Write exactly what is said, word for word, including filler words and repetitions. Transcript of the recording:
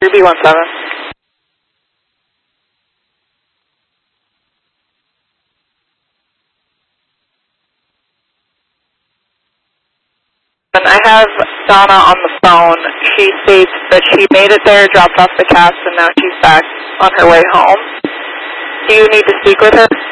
Ruby one seven. And I have Donna on the phone. She states that she made it there, dropped off the cast, and now she's back on her way home. Do you need to speak with her?